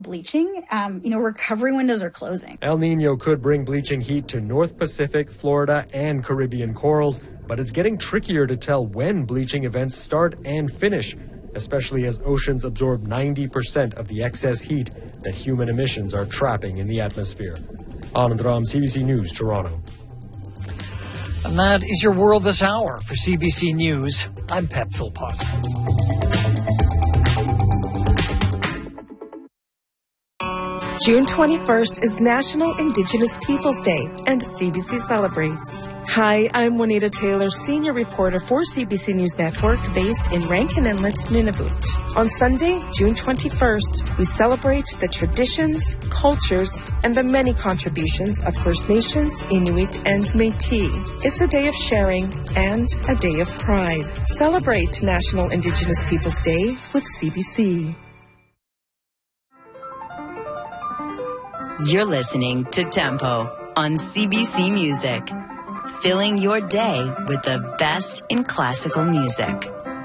bleaching, recovery windows are closing. El Nino could bring bleaching heat to North Pacific, Florida, and Caribbean corals, but it's getting trickier to tell when bleaching events start and finish, especially as oceans absorb 90% of the excess heat that human emissions are trapping in the atmosphere. Anand Ram, CBC News, Toronto. And that is your world this hour. For CBC News, I'm Pep Philpott. June 21st is National Indigenous Peoples Day, and CBC celebrates. Hi, I'm Juanita Taylor, senior reporter for CBC News Network, based in Rankin Inlet, Nunavut. On Sunday, June 21st, we celebrate the traditions, cultures, and the many contributions of First Nations, Inuit, and Métis. It's a day of sharing and a day of pride. Celebrate National Indigenous Peoples Day with CBC. You're listening to Tempo on CBC Music, filling your day with the best in classical music.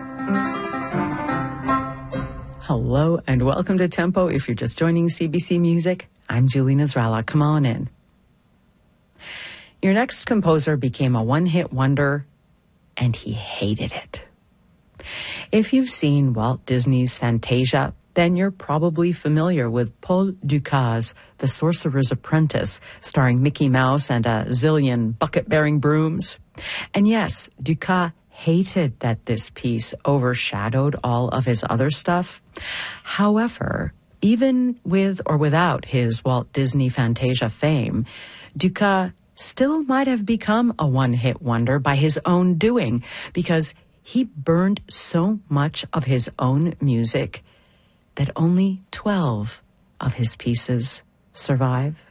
Hello and welcome to Tempo. If you're just joining CBC Music, I'm Julie Nasrallah. Come on in. Your next composer became a one-hit wonder, and he hated it. If you've seen Walt Disney's Fantasia, then you're probably familiar with Paul Dukas' The Sorcerer's Apprentice, starring Mickey Mouse and a zillion bucket-bearing brooms. And yes, Dukas hated that this piece overshadowed all of his other stuff. However, even with or without his Walt Disney Fantasia fame, Dukas still might have become a one-hit wonder by his own doing, because he burned so much of his own music that only 12 of his pieces survive.